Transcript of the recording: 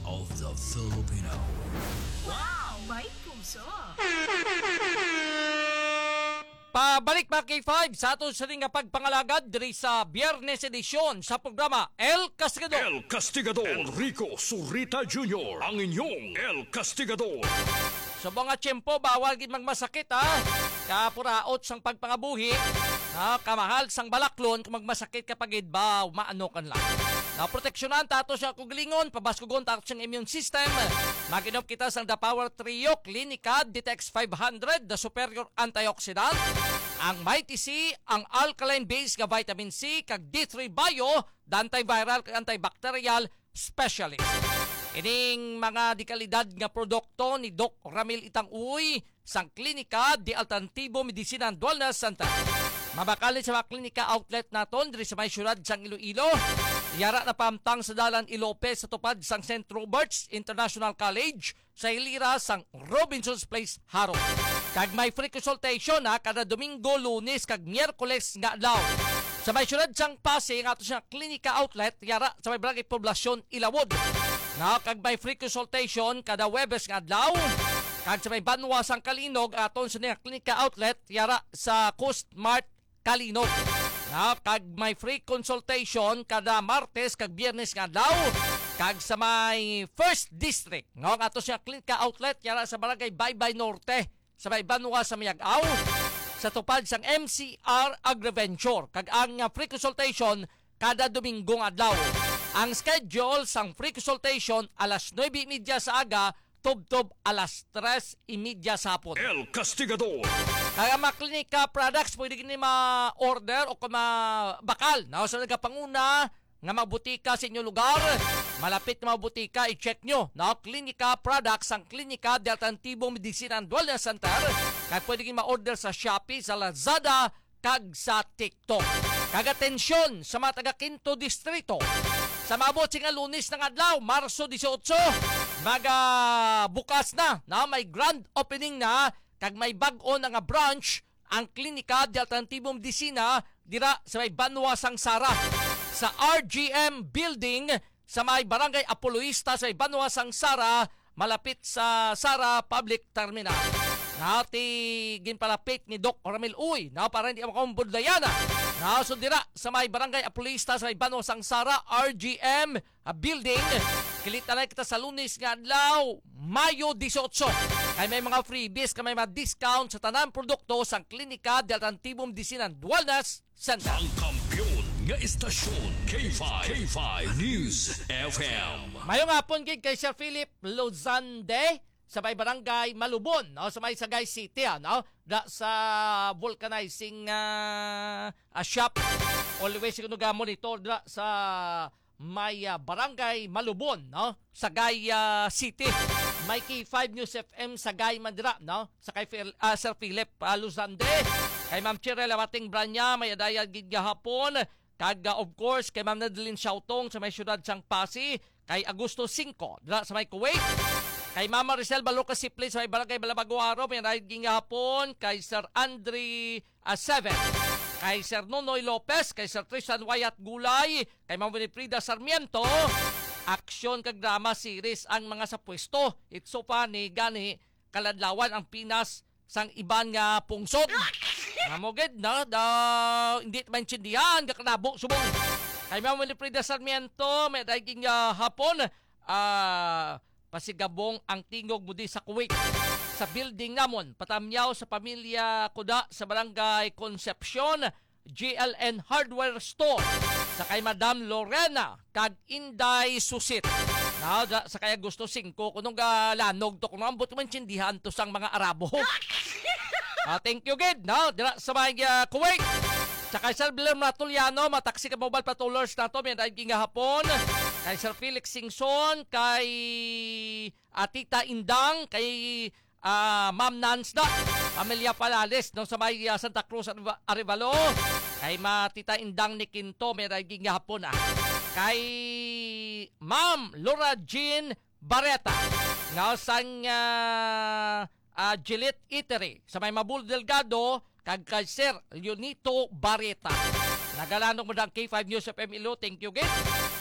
of the Filipino. Wow! May puso! Pabalik mga K5 sa ato sa ring pagpangalagad diri sa Biyernes edisyon sa programa El Castigador. El Castigador Enrico Surita Jr. ang inyong El Castigador. Sa mga tiyempo, bawal gid magmasakit ha. Kapuraot sang pagpangabuhi. Kamahal sang balaklon kung magmasakit kapag gid ba maano kan lang. Proteksyonan tato siya kugalingon, pabaskugon tato siyang immune system. Maginom kita sang The Power Trio Clinica Detox 500, the superior antioxidant. Ang Mighty C, ang alkaline base nga vitamin C, kag D3 Bio, the antiviral kag antibacterial specialist. Ining mga dikalidad nga produkto ni Doc Ramil Itang-Uy sang Klinika di Alternatibo Medicina and Wellness Center. Mabakali sa mga klinika outlet naton diri sa may syudad sang Iloilo. Yara na pamtang sa dalan Ilope sa tupad sang St. Robert's International College sa hilira sang Robinson's Place, Haro. Kag may free consultation kada Domingo, Lunes kag Miyerkules nga adlaw. Sa may syudad sang Pasig ato sa klinika outlet yara sa may barangay Poblasyon, Ilawod. Kag may free consultation kada Webes nga adlaw. Kag sa may Banwa sang Kalinog aton sa klinika outlet yara sa Coast Mart, Kalinog. Kag may free consultation kada Martes kag Biyernes nga adlaw. Kag sa may First District ato sa klinika outlet yara sa barangay Baybay Norte sa may Banwa sa Mayag-Aw sa tupad sang MCR Agriventure. Kag ang free consultation kada Domingo nga adlaw. Ang schedule sang free consultation alas 9:30 sa aga, tub-tub alas 3:30 sa hapon. El Castigador. Kaya mga klinika products, pwede gini ma-order o bakal. Sa nagapanguna nga mabutika sa inyong lugar, malapit na mabutika, i-check nyo. Klinika products, ang Klinika de Alternativo Medicina and Wellness Center. Kaya pwede gini ma-order sa Shopee, sa Lazada, kag sa TikTok. Kag atensyon sa mga taga Quinto Distrito. Sa mabot nga Lunes ng adlaw, Marso 18, bukas na, may grand opening na, kag may bag-o na nga branch, ang Klinika de Alternativo Medicina, dira sa may Banwa sang Sara. Sa RGM Building, sa may Barangay Apoloista, sa may Banwa sang Sara, malapit sa Sara Public Terminal. Ginpalapit ni Doc Ramil Uy para hindi makakumbudlayana. So dira sa may Barangay Apoloista sa may Banwa sang Sara RGM Building. Kilita na kita sa Lunes nga adlaw, Mayo 18. Kay may mga freebies, kay may mga discount sa tanang produkto sa Klinika de Alternativo Medicina and Wellness Center. Ang kampiyon nga istasyon K5 News FM. Mayong hapon gid kay Sir Philip Lozande sa may Barangay Malubon, sa may Sagay City, sa vulcanizing shop. Always siguro monitor sa may Barangay Malubon, Sagay City. May K5 News FM Sagay Mandira, sa kay Sir Philip Lozande. Kay Ma'am Chirel Awating Branya, may adayag gid gahapon. Kag of course kay Ma'am Nadalyn Shautong sa may syudad sang Pasig, kay Agosto 5 dira sa may Kuwait. Kay Mama Rizal Baloca Siple sa may Barangay Balabaguaro, may adayag gahapon. Kay Sir Andre 7. Kay Sir Nonoy Lopez, kay Sir Tristan Wayat Gulay, kay Ma'am Winifrida Sarmiento. Aksyon kag drama series ang mga sa pwesto. It's so funny, gani kaladlawan ang Pinas sang iban nga pungsod. Namoged na, hindi maintindihan, kakanabo, subong. Kay Ma'am Winifrida Sarmiento, may daging hapon, pasigabong ang tingog mudi sa Kuwait. Sa building namon, patamyaw sa pamilya Kuda sa Barangay Concepcion, GLN Hardware Store. Sa kay Madam Lorena, kag Inday Susit. Sa kaya gusto 5, kunong lanog to, kunong ambot maintindihan to sang mga Arabo. Thank you, Gid. Dira sa may Kuwait. Sa kay Sir Bilam Natuliano, mataksi ka mobile patrollers na to, may dahil nga hapon. Kay Sir Felix Singson, kay Tita Indang, kay Ma'am Nansda, Pamilya Palales, sa may Santa Cruz Arevalo. Kay Tita Indang ni Quinto, may dahil nga hapon. Kay Ma'am Laura Jean Barreta, sang Gillette Eatery, sa may Mabul Delgado, kag kay Sir Leonito Barreta. Nagalanong mo ng K5 News FM Ilo. Thank you, guys.